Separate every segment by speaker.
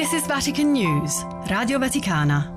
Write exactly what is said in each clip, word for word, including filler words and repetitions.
Speaker 1: This is Vatican News, Radio Vaticana.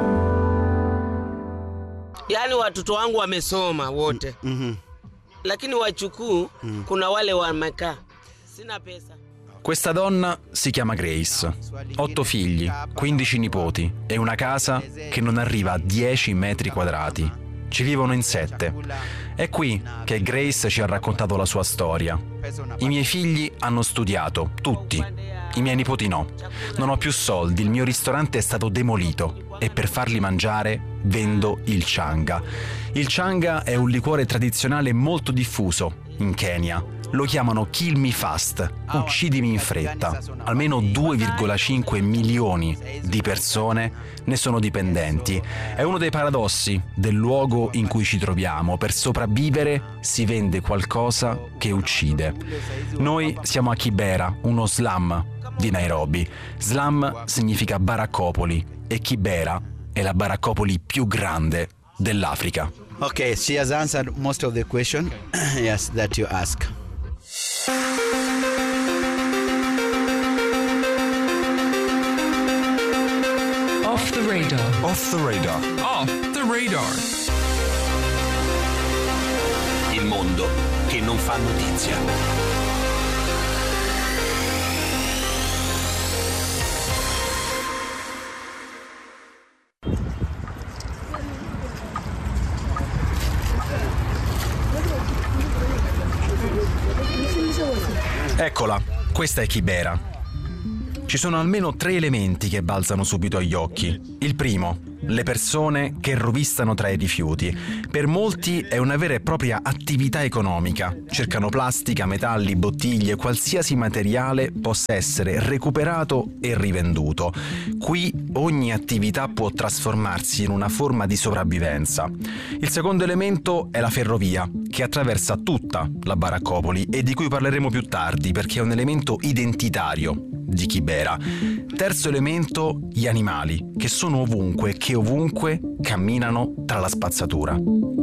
Speaker 2: Yaani watoto wangu wamesoma wote. Mm-hmm. Lakini wachukuu mm. kuna wale wamekaa. Sina pesa.
Speaker 3: Questa donna si chiama Grace, otto figli, quindici nipoti e una casa che non arriva a dieci metri quadrati. Ci vivono in sette. È qui che Grace ci ha raccontato la sua storia. I miei figli hanno studiato, tutti. I miei nipoti no. Non ho più soldi, il mio ristorante è stato demolito e per farli mangiare vendo il changa. Il changa è un liquore tradizionale molto diffuso in Kenya. Lo chiamano Kill Me Fast, uccidimi in fretta. Almeno due virgola cinque milioni di persone ne sono dipendenti. È uno dei paradossi del luogo in cui ci troviamo. Per sopravvivere si vende qualcosa che uccide. Noi siamo a Kibera, uno slum di Nairobi. Slum significa baraccopoli e Kibera è la baraccopoli più grande dell'Africa.
Speaker 4: Okay, she has answered most of the question yes, that you ask.
Speaker 1: Off the radar.
Speaker 5: Off the radar.
Speaker 6: Off the radar.
Speaker 5: Il mondo che non fa notizia.
Speaker 3: Eccola, questa è Kibera. Ci sono almeno tre elementi che balzano subito agli occhi. Il primo, le persone che rovistano tra i rifiuti. Per molti è una vera e propria attività economica. Cercano plastica, metalli, bottiglie, qualsiasi materiale possa essere recuperato e rivenduto. Qui ogni attività può trasformarsi in una forma di sopravvivenza. Il secondo elemento è la ferrovia, che attraversa tutta la baraccopoli e di cui parleremo più tardi perché è un elemento identitario di Kibera. Terzo elemento, gli animali, che sono ovunque e che ovunque camminano tra la spazzatura.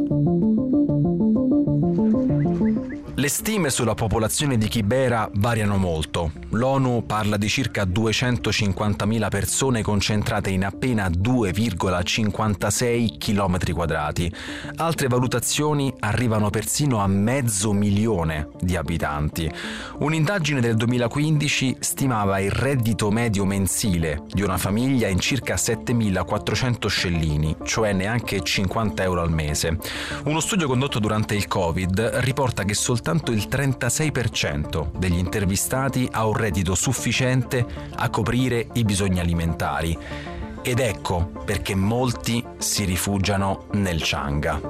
Speaker 3: Le stime sulla popolazione di Kibera variano molto. L'ONU parla di circa duecentocinquantamila persone concentrate in appena due virgola cinquantasei chilometri quadrati. Altre valutazioni arrivano persino a mezzo milione di abitanti. Un'indagine del duemilaquindici stimava il reddito medio mensile di una famiglia in circa settemilaquattrocento scellini, cioè neanche cinquanta euro al mese. Uno studio condotto durante il Covid riporta che soltanto il trentasei per cento degli intervistati ha un reddito sufficiente a coprire i bisogni alimentari. Ed ecco perché molti si rifugiano nel changa.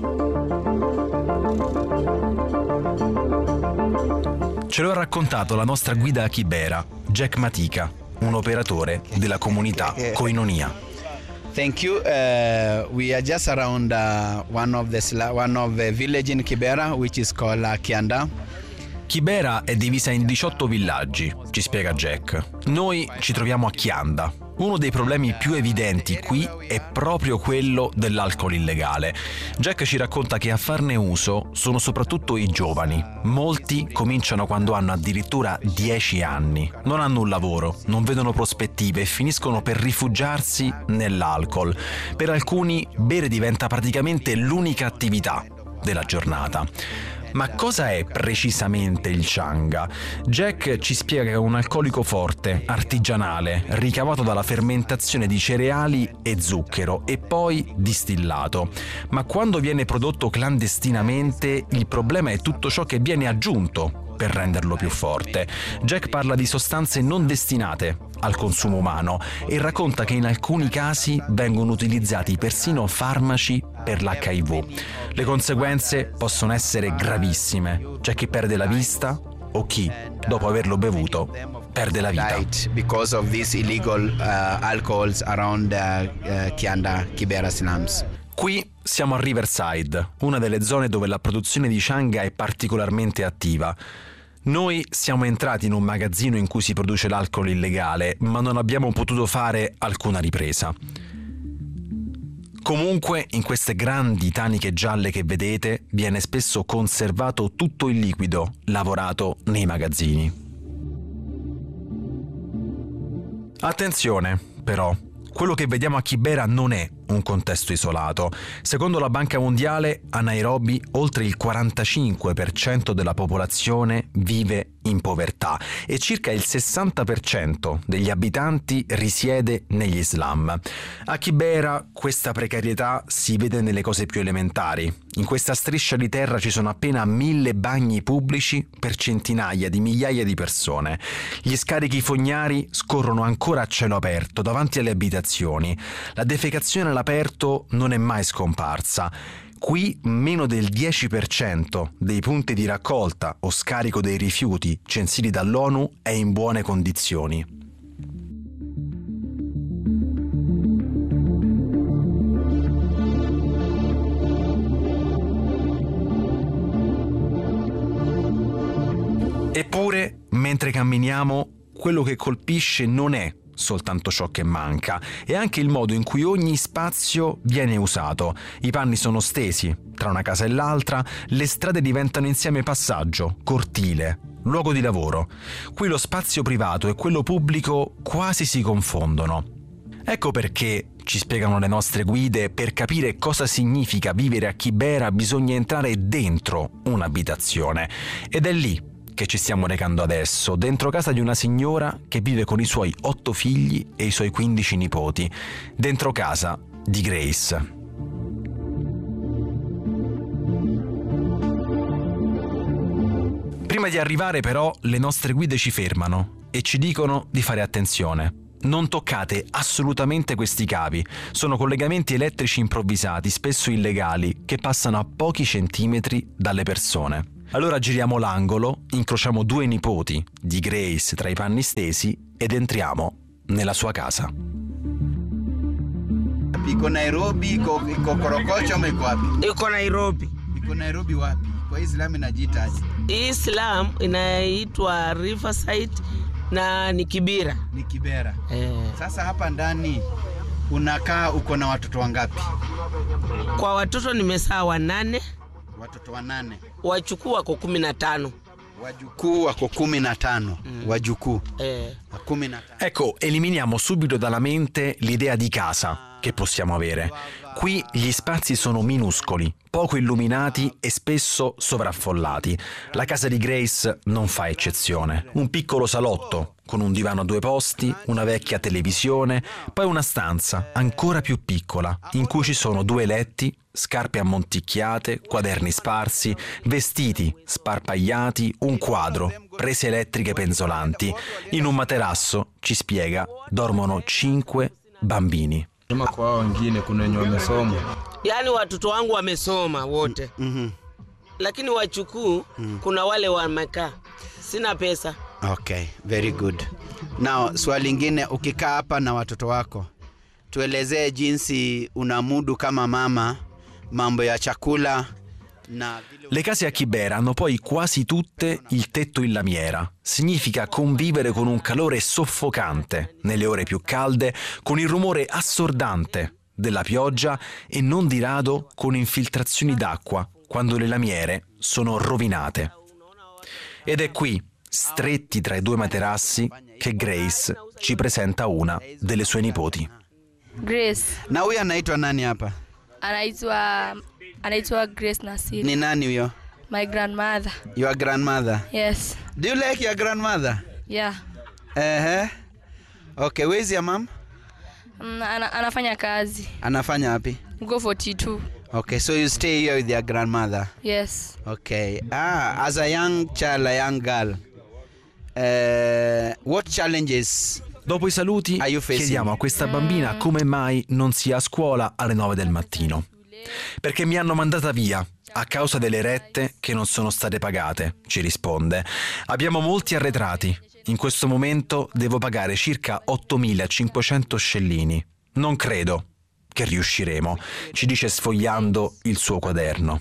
Speaker 3: Ce lo ha raccontato la nostra guida a Kibera, Jack Matica, un operatore della comunità Koinonia.
Speaker 4: Thank you. Uh, we are just around uh, one of the one of the village in Kibera, which is called uh, Kianda.
Speaker 3: Kibera è divisa in diciotto villaggi, ci spiega Jack. Noi ci troviamo a Kianda. Uno dei problemi più evidenti qui è proprio quello dell'alcol illegale. Jack ci racconta che a farne uso sono soprattutto i giovani. Molti cominciano quando hanno addirittura dieci anni. Non hanno un lavoro, non vedono prospettive e finiscono per rifugiarsi nell'alcol. Per alcuni bere diventa praticamente l'unica attività della giornata. Ma cosa è precisamente il changa? Jack ci spiega che è un alcolico forte, artigianale, ricavato dalla fermentazione di cereali e zucchero e poi distillato. Ma quando viene prodotto clandestinamente, il problema è tutto ciò che viene aggiunto per renderlo più forte. Jack parla di sostanze non destinate al consumo umano e racconta che in alcuni casi vengono utilizzati persino farmaci per l'H I V. Le conseguenze possono essere gravissime. C'è chi perde la vista o chi, dopo averlo bevuto, perde la vita.
Speaker 4: Because of these illegal uh, alcohols around uh, uh, Kianda, Kibera slums.
Speaker 3: Qui siamo a Riverside, una delle zone dove la produzione di changa è particolarmente attiva. Noi siamo entrati in un magazzino in cui si produce l'alcol illegale, ma non abbiamo potuto fare alcuna ripresa. Comunque, in queste grandi taniche gialle che vedete, viene spesso conservato tutto il liquido lavorato nei magazzini. Attenzione, però. Quello che vediamo a Kibera non è un contesto isolato. Secondo la Banca Mondiale, a Nairobi oltre il quarantacinque per cento della popolazione vive in povertà e circa il sessanta per cento degli abitanti risiede negli slum. A Kibera questa precarietà si vede nelle cose più elementari. In questa striscia di terra ci sono appena mille bagni pubblici per centinaia di migliaia di persone. Gli scarichi fognari scorrono ancora a cielo aperto davanti alle abitazioni. La defecazione all'aperto non è mai scomparsa. Qui meno del dieci per cento dei punti di raccolta o scarico dei rifiuti censiti dall'ONU è in buone condizioni. Eppure, mentre camminiamo, quello che colpisce non è soltanto ciò che manca, è anche il modo in cui ogni spazio viene usato. I panni sono stesi tra una casa e l'altra, le strade diventano insieme passaggio, cortile, luogo di lavoro. Qui lo spazio privato e quello pubblico quasi si confondono. Ecco perché, ci spiegano le nostre guide, per capire cosa significa vivere a Kibera bisogna entrare dentro un'abitazione. Ed è lì che ci stiamo recando adesso, dentro casa di una signora che vive con i suoi otto figli e i suoi quindici nipoti, dentro casa di Grace. Prima di arrivare però le nostre guide ci fermano e ci dicono di fare attenzione. Non toccate assolutamente questi cavi, sono collegamenti elettrici improvvisati, spesso illegali, che passano a pochi centimetri dalle persone. Allora giriamo l'angolo, incrociamo due nipoti di Grace tra i panni stesi ed entriamo nella sua casa.
Speaker 4: Iko Nairobi, iko iko Korokocho ama iko wapi?
Speaker 2: Iko Nairobi.
Speaker 4: Iko Nairobi wapi? Kwa Islam inajiitaje?
Speaker 2: Islam inaitwa Riverside na ni Kibera.
Speaker 4: Ni Kibera.
Speaker 2: Eh.
Speaker 4: Sasa hapa ndani unakaa, uko na watoto wangapi?
Speaker 2: Kwa watoto nimesaa wanane.
Speaker 4: Watoto wanane.
Speaker 2: Wajukuu wako kumi na tano.
Speaker 4: Wajukuu wako kumi na tano. Mm. Wajukuu.
Speaker 2: Eh.
Speaker 4: kumi na tano.
Speaker 3: Ecco, eliminiamo subito dalla mente l'idea di casa che possiamo avere. Qui gli spazi sono minuscoli, poco illuminati e spesso sovraffollati. La casa di Grace non fa eccezione. Un piccolo salotto con un divano a due posti, una vecchia televisione, poi una stanza ancora più piccola in cui ci sono due letti, scarpe ammonticchiate, quaderni sparsi, vestiti sparpagliati, un quadro, prese elettriche penzolanti. In un materasso, ci spiega, dormono cinque bambini.
Speaker 6: Kwa hao wengine kuna wenye wamesoma.
Speaker 2: Yaani watoto wangu wamesoma wote. Mm-hmm. Lakini wachukuu mm. kuna wale wamekaa. Sina pesa.
Speaker 4: Okay, very good. Now, swali lingine, ukikaa hapa na watoto wako, tuelezee jinsi unamudu kama mama mambo ya chakula.
Speaker 3: Le case a Kibera hanno poi quasi tutte il tetto in lamiera. Significa convivere con un calore soffocante nelle ore più calde, con il rumore assordante della pioggia e non di rado con infiltrazioni d'acqua quando le lamiere sono rovinate. Ed è qui, stretti tra i due materassi, che Grace ci presenta una delle sue nipoti.
Speaker 7: Grace.
Speaker 4: Na huyu anaitwa nani hapa?
Speaker 7: Anaitwa anaitwa Grace Nasiri.
Speaker 4: Ni nani huyo?
Speaker 7: My grandmother.
Speaker 4: Your grandmother?
Speaker 7: Yes.
Speaker 4: Do you like your grandmother?
Speaker 7: Yeah.
Speaker 4: Uh-huh. Okay, where is your mom?
Speaker 7: Um, ana, anafanya kazi.
Speaker 4: Anafanya wapi?
Speaker 7: Go forty-two.
Speaker 4: Okay, so you stay here with your grandmother?
Speaker 7: Yes.
Speaker 4: Okay. Ah, as a young child, a young girl, uh, what challenges?
Speaker 3: Dopo i saluti chiediamo a questa bambina come mai non sia a scuola alle nove del mattino. Perché mi hanno mandata via a causa delle rette che non sono state pagate, ci risponde. Abbiamo molti arretrati. In questo momento devo pagare circa ottomilacinquecento scellini. Non credo che riusciremo, ci dice sfogliando il suo quaderno.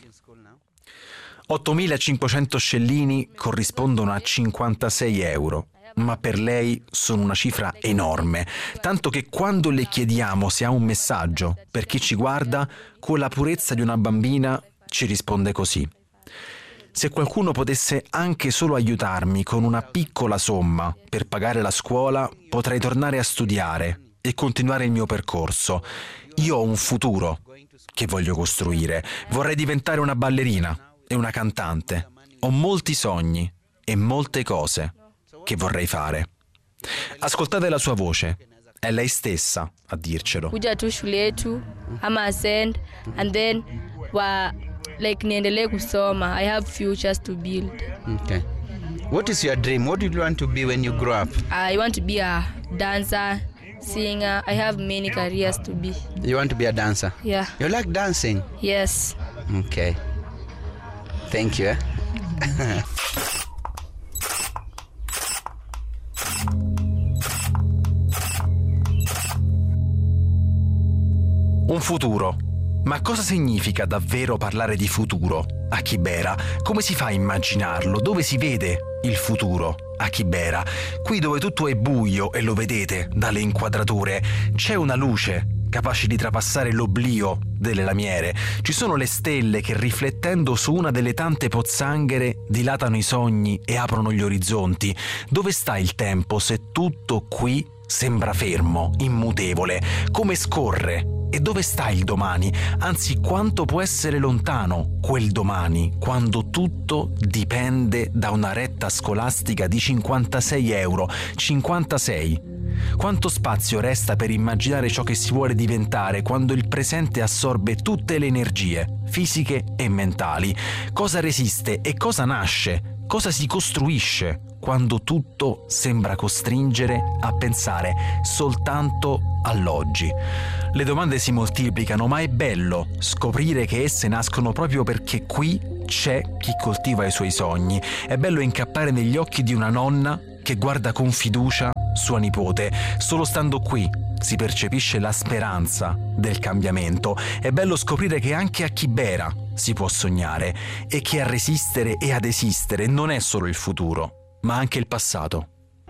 Speaker 3: ottomilacinquecento scellini corrispondono a cinquantasei euro. Ma per lei sono una cifra enorme, tanto che quando le chiediamo se ha un messaggio per chi ci guarda, con la purezza di una bambina ci risponde così. Se qualcuno potesse anche solo aiutarmi con una piccola somma per pagare la scuola, potrei tornare a studiare e continuare il mio percorso. Io ho un futuro che voglio costruire. Vorrei diventare una ballerina e una cantante. Ho molti sogni e molte cose che vorrei fare. Ascoltate la sua voce. È lei stessa a dircelo.
Speaker 7: Kuja tu shule yetu ama ascend and then wa like niendelee kusoma. I have futures to build.
Speaker 4: Okay. What is your dream? What do you want to be when you grow up?
Speaker 7: I want to be a dancer, singer. I have many careers to be.
Speaker 4: You want to be a dancer?
Speaker 7: Yeah.
Speaker 4: You like dancing?
Speaker 7: Yes.
Speaker 4: Okay. Thank you. Eh?
Speaker 3: Un futuro. Ma cosa significa davvero parlare di futuro a Kibera? Come si fa a immaginarlo? Dove si vede il futuro a Kibera? Qui dove tutto è buio e lo vedete dalle inquadrature, c'è una luce capace di trapassare l'oblio delle lamiere. Ci sono le stelle che, riflettendo su una delle tante pozzanghere, dilatano i sogni e aprono gli orizzonti. Dove sta il tempo se tutto qui sembra fermo, immutevole? Come scorre? E dove sta il domani? Anzi, quanto può essere lontano quel domani, quando tutto dipende da una retta scolastica di cinquantasei euro? cinquantasei. Quanto spazio resta per immaginare ciò che si vuole diventare quando il presente assorbe tutte le energie, fisiche e mentali? Cosa resiste e cosa nasce? Cosa si costruisce quando tutto sembra costringere a pensare soltanto all'oggi? Le domande si moltiplicano, ma è bello scoprire che esse nascono proprio perché qui c'è chi coltiva i suoi sogni. È bello incappare negli occhi di una nonna che guarda con fiducia sua nipote. Solo stando qui si percepisce la speranza del cambiamento. È bello scoprire che anche a Kibera si può sognare e che a resistere e ad esistere non è solo il futuro, ma anche il passato.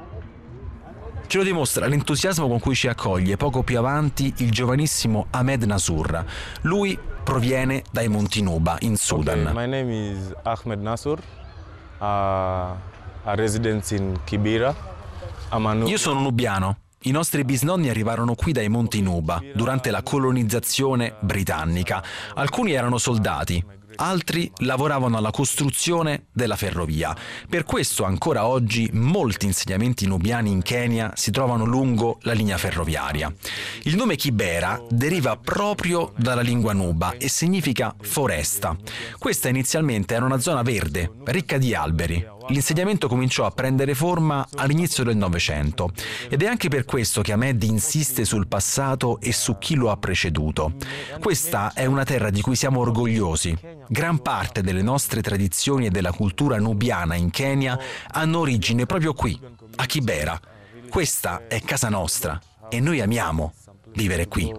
Speaker 3: Ce lo dimostra l'entusiasmo con cui ci accoglie poco più avanti il giovanissimo Ahmed Nasur. Lui proviene dai Monti Nuba, in Sudan.
Speaker 6: Okay, my name is Ahmed Nasur, uh, a resident in Kibera. I'm a
Speaker 3: Io sono nubiano. I nostri bisnonni arrivarono qui dai Monti Nuba durante la colonizzazione britannica. Alcuni erano soldati, altri lavoravano alla costruzione della ferrovia. Per questo ancora oggi molti insediamenti nubiani in Kenya si trovano lungo la linea ferroviaria. Il nome Kibera deriva proprio dalla lingua nuba e significa foresta. Questa inizialmente era una zona verde, ricca di alberi. L'insediamento cominciò a prendere forma all'inizio del Novecento ed è anche per questo che Ahmed insiste sul passato e su chi lo ha preceduto. Questa è una terra di cui siamo orgogliosi. Gran parte delle nostre tradizioni e della cultura nubiana in Kenya hanno origine proprio qui, a Kibera. Questa è casa nostra e noi amiamo vivere qui.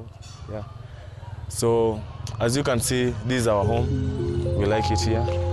Speaker 6: So, as you can see, this is our home. We like it here.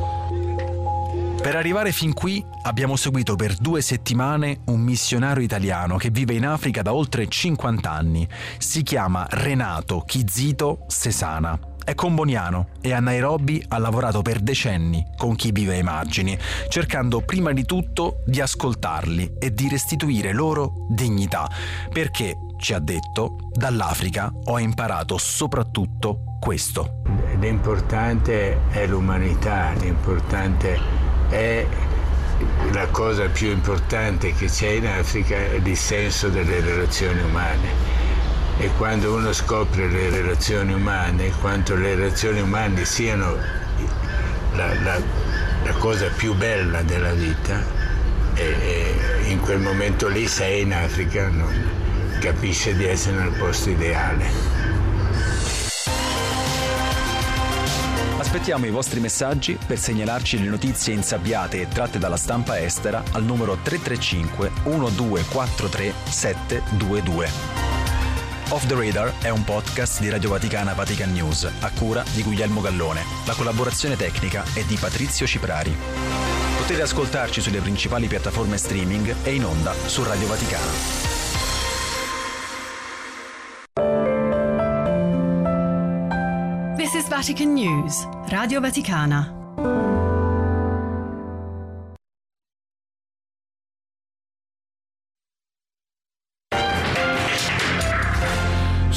Speaker 3: Per arrivare fin qui abbiamo seguito per due settimane un missionario italiano che vive in Africa da oltre cinquanta anni. Si chiama Renato Kizito Sesana. È comboniano e a Nairobi ha lavorato per decenni con chi vive ai margini, cercando prima di tutto di ascoltarli e di restituire loro dignità. Perché, ci ha detto, dall'Africa ho imparato soprattutto questo.
Speaker 8: L'importante è l'umanità, l'importante è la cosa più importante che c'è in Africa, è il senso delle relazioni umane. E quando uno scopre le relazioni umane, quanto le relazioni umane siano la, la, la cosa più bella della vita, e, e in quel momento lì, se è in Africa, non capisce di essere nel posto ideale.
Speaker 3: Aspettiamo i vostri messaggi per segnalarci le notizie insabbiate e tratte dalla stampa estera al numero tre tre cinque uno due quattro tre sette due due. Off the Radar è un podcast di Radio Vaticana Vatican News a cura di Guglielmo Gallone. La collaborazione tecnica è di Patrizio Ciprari. Potete ascoltarci sulle principali piattaforme streaming e in onda su Radio Vaticana.
Speaker 1: This is Vatican News, Radio Vaticana.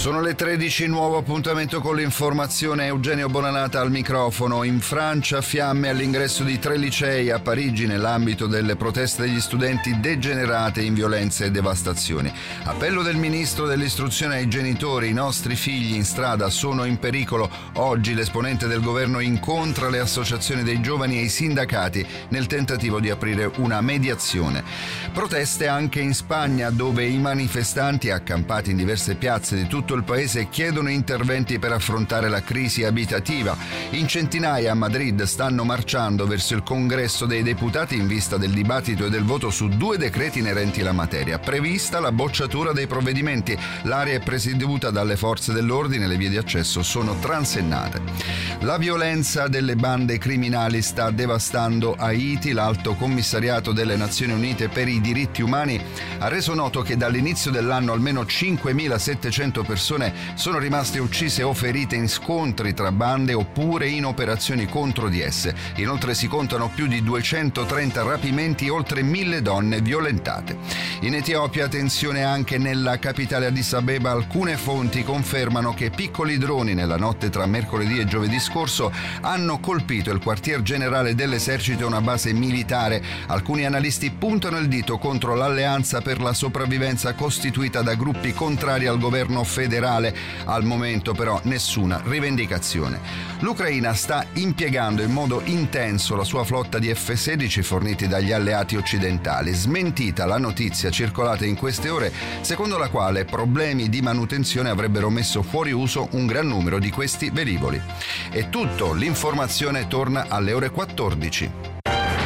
Speaker 9: Sono le tredici, nuovo appuntamento con l'informazione. Eugenio Bonanata al microfono. In Francia fiamme all'ingresso di tre licei a Parigi nell'ambito delle proteste degli studenti degenerate in violenze e devastazioni. Appello del ministro dell'istruzione ai genitori: i nostri figli in strada sono in pericolo. Oggi l'esponente del governo incontra le associazioni dei giovani e i sindacati nel tentativo di aprire una mediazione. Proteste anche in Spagna, dove i manifestanti, accampati in diverse piazze di tutto il paese, chiedono interventi per affrontare la crisi abitativa. In centinaia a Madrid stanno marciando verso il congresso dei deputati in vista del dibattito e del voto su due decreti inerenti alla materia. Prevista la bocciatura dei provvedimenti. L'area è presieduta dalle forze dell'ordine, le vie di accesso sono transennate. La violenza delle bande criminali sta devastando Haiti. L'Alto Commissariato delle Nazioni Unite per i diritti umani ha reso noto che dall'inizio dell'anno almeno cinquemilasettecento persone sono rimaste uccise o ferite in scontri tra bande oppure in operazioni contro di esse. Inoltre si contano più di duecentotrenta rapimenti e oltre mille donne violentate. In Etiopia tensione anche nella capitale Addis Abeba. Alcune fonti confermano che piccoli droni nella notte tra mercoledì e giovedì scorso hanno colpito il quartier generale dell'esercito e una base militare. Alcuni analisti puntano il dito contro l'alleanza per la sopravvivenza costituita da gruppi contrari al governo federale. Al momento però nessuna rivendicazione. L'Ucraina sta impiegando in modo intenso la sua flotta di F sedici forniti dagli alleati occidentali. Smentita la notizia circolata in queste ore secondo la quale problemi di manutenzione avrebbero messo fuori uso un gran numero di questi velivoli. È tutto, l'informazione torna alle ore quattordici.